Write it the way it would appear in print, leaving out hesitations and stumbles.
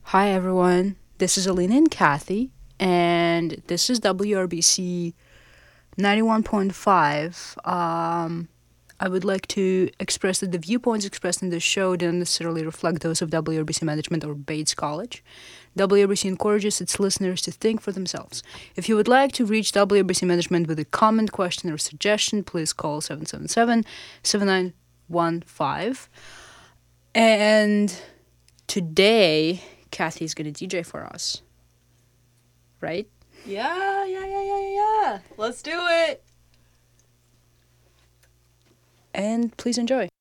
Hi everyone, this is Alina and Kathy, and this is WRBC 91.5. I would like to express that the viewpoints expressed in this show don't necessarily reflect those of WRBC management or Bates College. WRBC encourages its listeners to think for themselves. If you would like to reach WRBC management with a comment, question, or suggestion, please call 777-7915. And today, Kathy is going to DJ for us. Right? Yeah. Let's do it. And please enjoy.